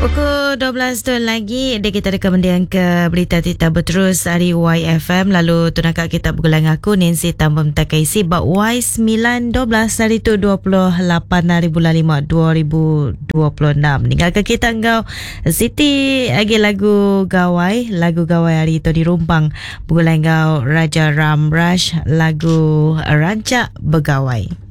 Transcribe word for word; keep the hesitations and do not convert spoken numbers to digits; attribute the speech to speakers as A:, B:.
A: Pukul dua belas tu lagi dia kita ada kemudian ke berita kita berterus hari Y F M. Lalu tu nak kita bergulang aku Nancy Tambam Takaisi bak Y sembilan dua belas hari tu dua puluh lapan hari bulan lima dua ribu dua puluh enam. Tinggalkan kita engkau Siti lagi lagu gawai. Lagu gawai hari tu dirumpang bergulang engkau Raja Ram Rush lagu Rancak Begawai.